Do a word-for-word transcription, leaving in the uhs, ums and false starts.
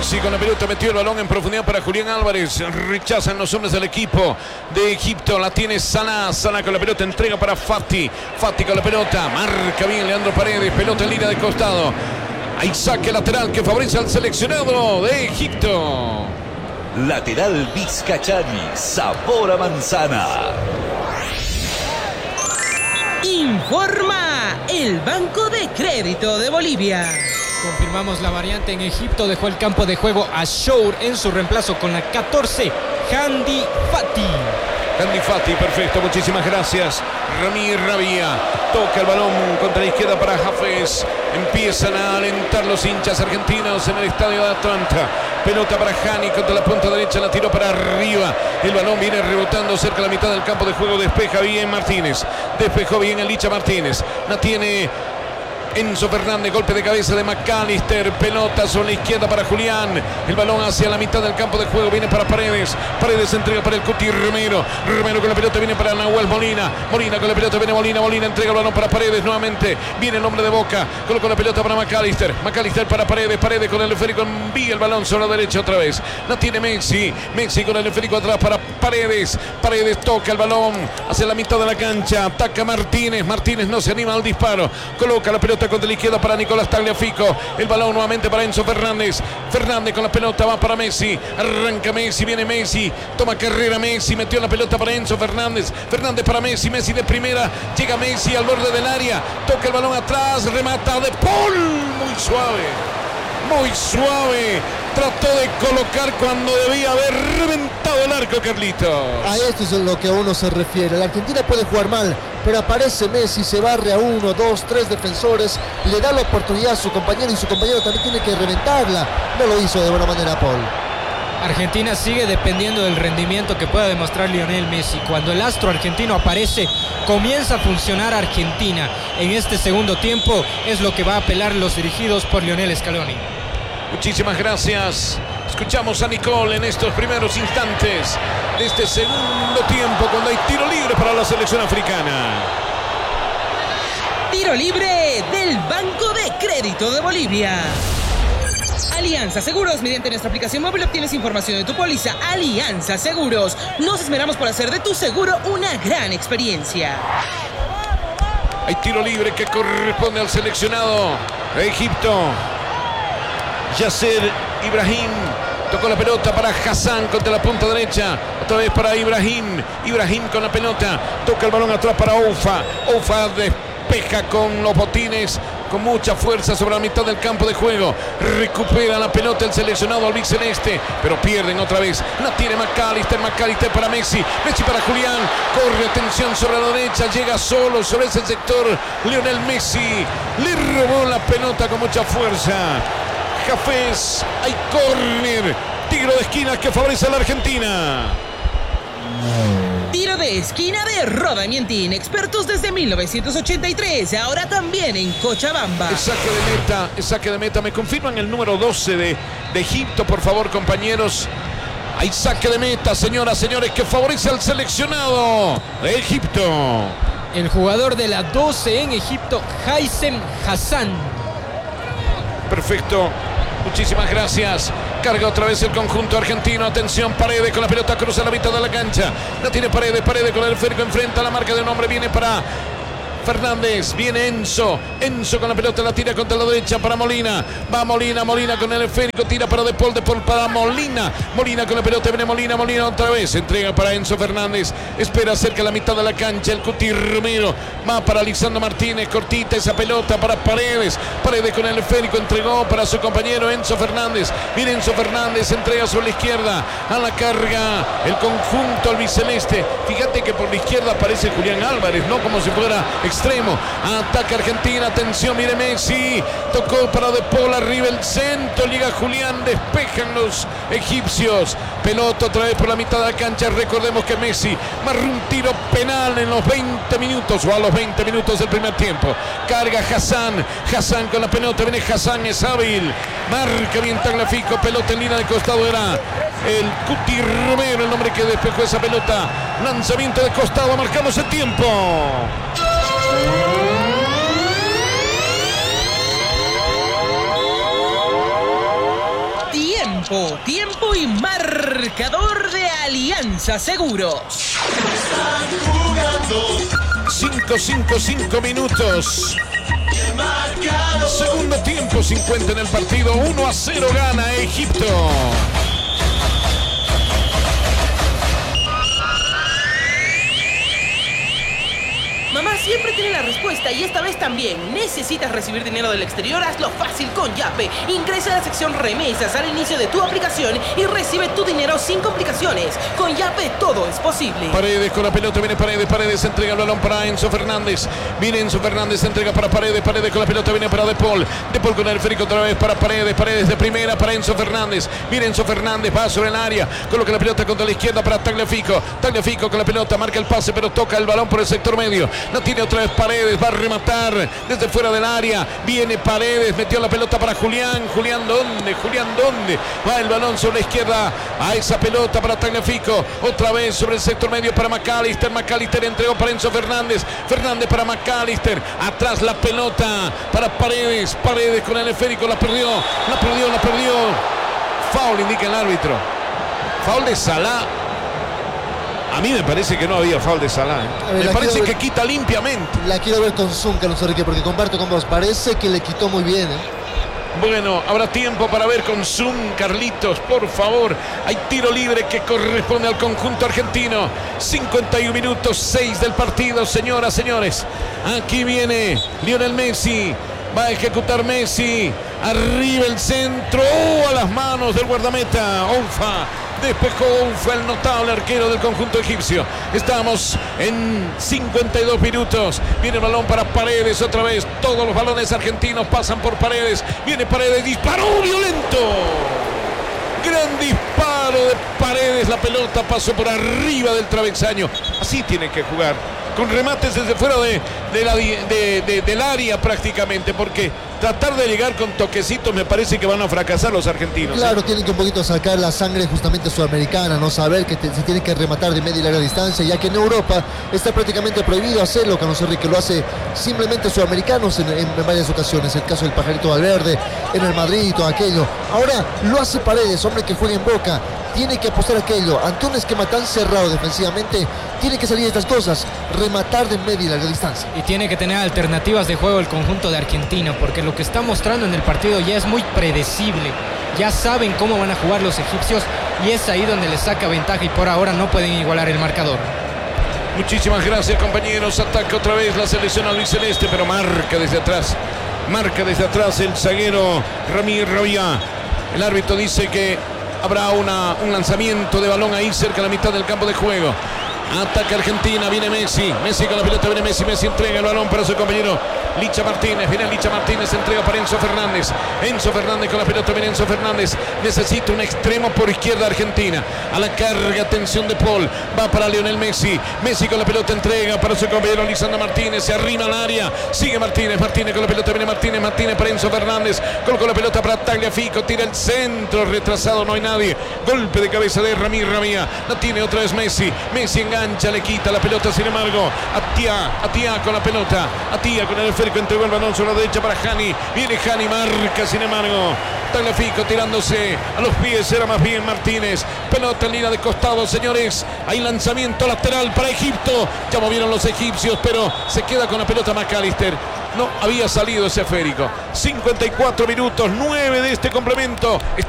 Messi con la pelota, metió el balón en profundidad para Julián Álvarez. Rechazan los hombres del equipo de Egipto. La tiene Salah. Salah con la pelota, entrega para Fati. Fati con la pelota, marca bien Leandro Paredes. Pelota en línea de costado. Hay saque lateral que favorece al seleccionado de Egipto. Lateral Vizcachani, sabor a manzana. Informa el Banco de Crédito de Bolivia. Confirmamos la variante en Egipto. Dejó el campo de juego a Shour en su reemplazo con la catorce, Hamdi Fati. Hamdi Fati, perfecto, muchísimas gracias. Ramí Rabia toca el balón contra la izquierda para Hafez. Empiezan a alentar los hinchas argentinos en el estadio de Atlanta. Pelota para Hani contra la punta derecha, la tiró para arriba. El balón viene rebotando cerca de la mitad del campo de juego. Despeja bien Martínez. Despejó bien el Licha Martínez. La tiene Enzo Fernández, golpe de cabeza de McAllister, pelota sobre la izquierda para Julián, el balón hacia la mitad del campo de juego, viene para Paredes, Paredes entrega para el Cuti Romero, Romero con la pelota viene para Nahuel Molina, Molina con la pelota viene Molina, Molina entrega el balón para Paredes nuevamente, viene el hombre de Boca, coloca la pelota para McAllister, McAllister para Paredes, Paredes con el esférico, envía el balón sobre la derecha otra vez, la tiene Messi, Messi con el esférico atrás para Paredes, Paredes toca el balón hacia la mitad de la cancha, ataca Martínez, Martínez no se anima al disparo, coloca la pelota contra la izquierda para Nicolás Tagliafico, el balón nuevamente para Enzo Fernández, Fernández con la pelota va para Messi, arranca Messi, viene Messi, toma carrera Messi, metió la pelota para Enzo Fernández, Fernández para Messi, Messi de primera, llega Messi al borde del área, toca el balón atrás, remata de Paul, muy suave, muy suave, trató de colocar cuando debía haber reventado el arco, Carlitos. A esto es a lo que a uno se refiere. La Argentina puede jugar mal, pero aparece Messi, se barre a uno, dos, tres defensores, le da la oportunidad a su compañero y su compañero también tiene que reventarla. No lo hizo de buena manera Paul. Argentina sigue dependiendo del rendimiento que pueda demostrar Lionel Messi. Cuando el astro argentino aparece, comienza a funcionar Argentina. En este segundo tiempo es lo que va a apelar los dirigidos por Lionel Scaloni. Muchísimas gracias. Escuchamos a Nicole en estos primeros instantes de este segundo tiempo cuando hay tiro libre para la selección africana. Tiro libre del Banco de Crédito de Bolivia. Alianza Seguros, mediante nuestra aplicación móvil obtienes información de tu póliza. Alianza Seguros, nos esmeramos por hacer de tu seguro una gran experiencia. Hay tiro libre que corresponde al seleccionado de Egipto. Yasser Ibrahim tocó la pelota para Hassan contra la punta derecha, otra vez para Ibrahim, Ibrahim con la pelota, toca el balón atrás para Oufa, Oufa despeja con los botines, con mucha fuerza sobre la mitad del campo de juego, recupera la pelota el seleccionado albiceleste, pero pierden otra vez, la tiene McAllister, McAllister para Messi, Messi para Julián, corre, atención sobre la derecha, llega solo sobre ese sector, Lionel Messi, le robó la pelota con mucha fuerza. Hafez, hay córner, tiro de esquina que favorece a la Argentina. Tiro de esquina de Roda Mientín, expertos desde mil novecientos ochenta y tres, ahora también en Cochabamba. El saque de meta, el saque de meta, me confirman el número doce de, de Egipto, por favor, compañeros. Hay saque de meta, señoras, señores, que favorece al seleccionado de Egipto. El jugador de la doce en Egipto, Haysem Hassan. Perfecto. Muchísimas gracias. Carga otra vez el conjunto argentino. Atención, Paredes con la pelota, cruza la mitad de la cancha. La tiene Paredes, Paredes con el esférico enfrenta la marca de un hombre. Viene para Fernández, viene Enzo. Enzo con la pelota, la tira contra la derecha para Molina. Va Molina, Molina con el esférico, tira para De Paul, De Paul para Molina. Molina con la pelota, viene Molina, Molina otra vez. Entrega para Enzo Fernández. Espera cerca de la mitad de la cancha. El Cuti Romero va para Lisandro Martínez. Cortita esa pelota para Paredes. Paredes con el esférico, entregó para su compañero Enzo Fernández. Viene Enzo Fernández, entrega sobre la izquierda. A la carga el conjunto albiceleste. Fíjate que por la izquierda aparece Julián Álvarez, no como si fuera extremo. Ataca Argentina, atención, mire Messi, tocó para De Paul, arriba el centro, llega Julián, despejan los egipcios, pelota otra vez por la mitad de la cancha. Recordemos que Messi marca un tiro penal en los veinte minutos o a los veinte minutos del primer tiempo. Carga Hassan, Hassan con la pelota, viene Hassan, es hábil, marca bien Tagliafico, pelota en línea de costado, era el Cuti Romero el nombre que despejó esa pelota. Lanzamiento de costado, marcamos el tiempo. Tiempo tiempo, tiempo y marcador de Alianza Seguros. cinco, cinco, cinco minutos. Segundo tiempo, cincuenta en el partido. uno a cero gana Egipto. Mamá siempre tiene la respuesta y esta vez también. ¿Necesitas recibir dinero del exterior? Hazlo fácil con Yape. Ingresa a la sección remesas al inicio de tu aplicación y recibe tu dinero sin complicaciones. Con Yape todo es posible. Paredes con la pelota, viene Paredes, Paredes entrega el balón para Enzo Fernández. Viene Enzo Fernández, entrega para Paredes, Paredes con la pelota, viene para De Paul. De Paul con el esférico otra vez para Paredes, Paredes de primera para Enzo Fernández. Viene Enzo Fernández, va sobre el área, coloca la pelota contra la izquierda para Tagliafico. Tagliafico con la pelota, marca el pase, pero toca el balón por el sector medio. La tiene otra vez Paredes, va a rematar desde fuera del área. Viene Paredes, metió la pelota para Julián. Julián, ¿dónde? Julián, ¿dónde? Va el balón sobre la izquierda a esa pelota para Tagliafico. Otra vez sobre el sector medio para McAllister. McAllister entregó para Enzo Fernández. Fernández para McAllister. Atrás la pelota para Paredes. Paredes con el esférico, la perdió. La perdió, la perdió. Foul, indica el árbitro. Foul de Salah. A mí me parece que no había foul de Salah. ¿eh? Ver, me parece ver, que quita limpiamente. La quiero ver con Zoom, Carlos Enrique, porque comparto con vos. Parece que le quitó muy bien. ¿eh? Bueno, habrá tiempo para ver con Zoom, Carlitos, por favor. Hay tiro libre que corresponde al conjunto argentino. cincuenta y un minutos, seis del partido, señoras, señores. Aquí viene Lionel Messi. Va a ejecutar Messi. Arriba el centro. Oh, a las manos del guardameta. Onfa. Despejó Onfa, el notable arquero del conjunto egipcio. Estamos en cincuenta y dos minutos. Viene el balón para Paredes otra vez. Todos los balones argentinos pasan por Paredes. Viene Paredes. Disparó violento. Gran disparo de Paredes. La pelota pasó por arriba del travesaño. Así tiene que jugar. Con remates desde fuera de, de la, de, de, del área prácticamente, porque tratar de llegar con toquecitos me parece que van a fracasar los argentinos. Claro, ¿eh? tienen que un poquito sacar la sangre justamente sudamericana, no saber que te, se tiene que rematar de media y larga distancia, ya que en Europa está prácticamente prohibido hacerlo. Carlos Enrique lo hace simplemente sudamericanos en, en, en varias ocasiones, el caso del Pajarito Valverde, en el Madrid y todo aquello. Ahora lo hace Paredes, hombre que juega en Boca. Tiene que apostar aquello. Ante un esquema tan cerrado defensivamente, tiene que salir de estas cosas, rematar de media y larga distancia. Y tiene que tener alternativas de juego el conjunto de Argentina, porque lo que está mostrando en el partido ya es muy predecible. Ya saben cómo van a jugar los egipcios y es ahí donde les saca ventaja y por ahora no pueden igualar el marcador. Muchísimas gracias, compañeros. Ataca otra vez la selección albiceleste, pero marca desde atrás. Marca desde atrás el zaguero Ramírez Rabia. El árbitro dice que habrá una, un lanzamiento de balón ahí cerca de la mitad del campo de juego. Ataca Argentina, viene Messi. Messi con la pelota, viene Messi. Messi entrega el balón para su compañero Licha Martínez. Viene Licha Martínez, entrega para Enzo Fernández. Enzo Fernández con la pelota, viene Enzo Fernández. Necesita un extremo por izquierda Argentina. A la carga, atención de Paul. Va para Lionel Messi. Messi con la pelota, entrega para su compañero Lisandro Martínez. Se arrima al área. Sigue Martínez. Martínez con la pelota, viene Martínez. Martínez para Enzo Fernández. Colocó la pelota para Tagliafico. Tira el centro. Retrasado, no hay nadie. Golpe de cabeza de Ramírez Rabia. La tiene otra vez Messi. Messi engancha, le quita la pelota, sin embargo. Atía, Atía con la pelota. Atía con el esférico, entregó el balón sobre la derecha para Hani. Viene Hani, marca, sin embargo. Tagliafico tirándose a los pies, era más bien Martínez. Pelota en línea de costado, señores. Hay lanzamiento lateral para Egipto. Ya movieron los egipcios, pero se queda con la pelota McAllister. No había salido ese esférico. cincuenta y cuatro minutos, nueve de este complemento.